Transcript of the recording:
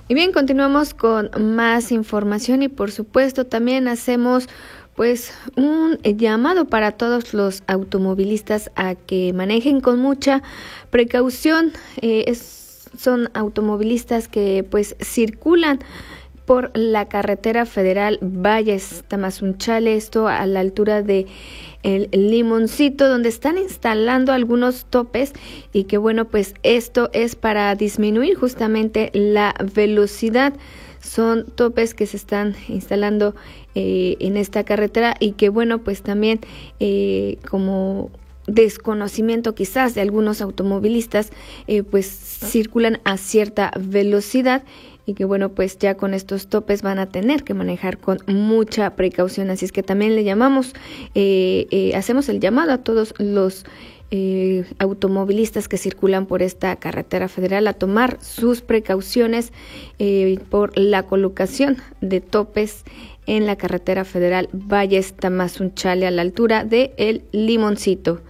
Y bien, continuamos con más información y por supuesto también hacemos pues un llamado para todos los automovilistas a que manejen con mucha precaución. Son automovilistas que pues circulan por la carretera federal Valles-Tamazunchale, esto a la altura de el Limoncito, donde están instalando algunos topes y que bueno, pues esto es para disminuir justamente la velocidad. Son topes que se están instalando en esta carretera y que bueno, pues también como desconocimiento quizás de algunos automovilistas, pues circulan a cierta velocidad y que bueno, pues ya con estos topes van a tener que manejar con mucha precaución. Así es que también le llamamos, hacemos el llamado a todos los automovilistas que circulan por esta carretera federal a tomar sus precauciones por la colocación de topes en la carretera federal Valles-Tamazunchale a la altura de El Limoncito.